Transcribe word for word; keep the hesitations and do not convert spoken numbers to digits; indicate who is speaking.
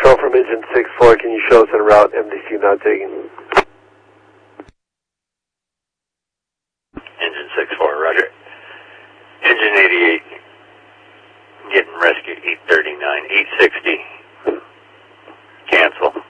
Speaker 1: Control from engine six four, can you show us en route, M D C not taken?
Speaker 2: Engine six four, roger. Engine eighty-eight, getting rescued, eight thirty-nine, eight sixty. Cancel.